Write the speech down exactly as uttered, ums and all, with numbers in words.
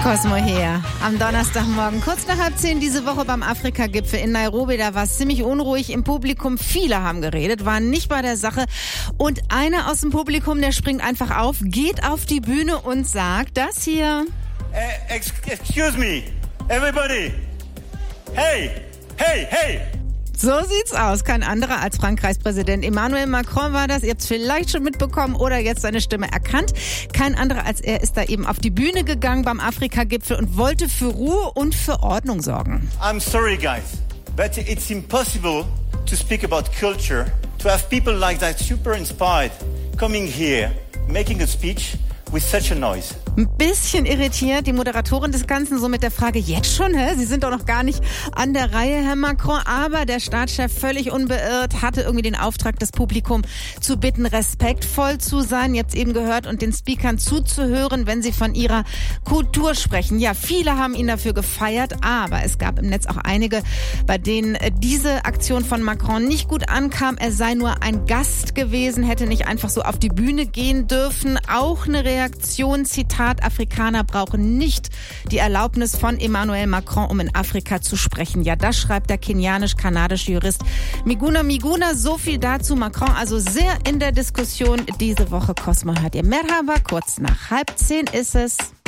Cosmo hier. Am Donnerstagmorgen, kurz nach halb zehn diese Woche beim Afrika-Gipfel in Nairobi. Da war es ziemlich unruhig im Publikum. Viele haben geredet, waren nicht bei der Sache. Und einer aus dem Publikum, der springt einfach auf, geht auf die Bühne und sagt das hier. Uh, excuse me, everybody. Hey, hey, hey. So sieht's aus. Kein anderer als Frankreichs Präsident Emmanuel Macron war das. Ihr habt's vielleicht schon mitbekommen oder jetzt seine Stimme erkannt. Kein anderer als er ist da eben auf die Bühne gegangen beim Afrika-Gipfel und wollte für Ruhe und für Ordnung sorgen. I'm sorry, guys, but it's impossible to speak about culture, to have people like that super inspired coming here, making a speech with such a noise. Ein bisschen irritiert die Moderatorin des Ganzen so mit der Frage, jetzt schon, hä? Sie sind doch noch gar nicht an der Reihe, Herr Macron. Aber der Staatschef, völlig unbeirrt, hatte irgendwie den Auftrag, das Publikum zu bitten, respektvoll zu sein. Ihr habt's eben gehört und den Speakern zuzuhören, wenn sie von ihrer Kultur sprechen. Ja, viele haben ihn dafür gefeiert, aber es gab im Netz auch einige, bei denen diese Aktion von Macron nicht gut ankam. Er sei nur ein Gast gewesen, hätte nicht einfach so auf die Bühne gehen dürfen. Auch eine Reaktion, Zitat, Afrikaner brauchen nicht die Erlaubnis von Emmanuel Macron, um in Afrika zu sprechen. Ja, das schreibt der kenianisch-kanadische Jurist Miguna Miguna. So viel dazu. Macron also sehr in der Diskussion diese Woche. Cosmo hört ihr. Merhaba, kurz nach halb zehn ist es.